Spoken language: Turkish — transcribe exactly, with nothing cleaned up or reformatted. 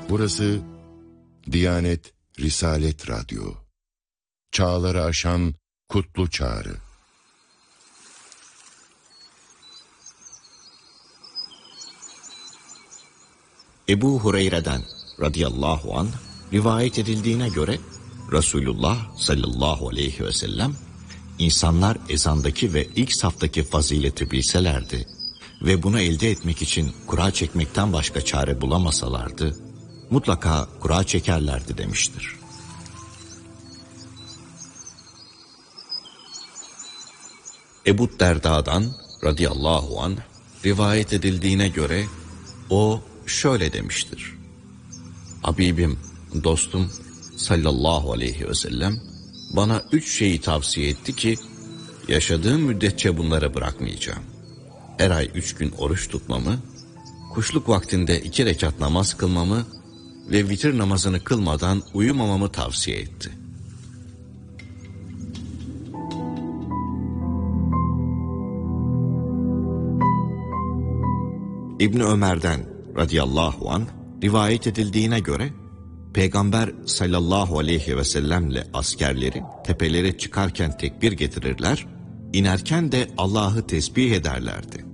Burası Diyanet Risalet Radyo. Çağları aşan kutlu çağrı. Ebu Hureyre'den radıyallahu anh rivayet edildiğine göre Resulullah sallallahu aleyhi ve sellem, insanlar ezandaki ve ilk saftaki fazileti bilselerdi ve bunu elde etmek için kura çekmekten başka çare bulamasalardı, mutlaka kura çekerlerdi demiştir. Ebu Derda'dan radıyallahu anh rivayet edildiğine göre o şöyle demiştir: Habibim, dostum sallallahu aleyhi ve sellem bana üç şeyi tavsiye etti ki yaşadığım müddetçe bunları bırakmayacağım. Her ay üç gün oruç tutmamı, kuşluk vaktinde iki rekat namaz kılmamı ve vitir namazını kılmadan uyumamamı tavsiye etti. İbni Ömer'den radıyallahu anh rivayet edildiğine göre Peygamber sallallahu aleyhi ve sellemle askerleri tepelere çıkarken tekbir getirirler, inerken de Allah'ı tesbih ederlerdi.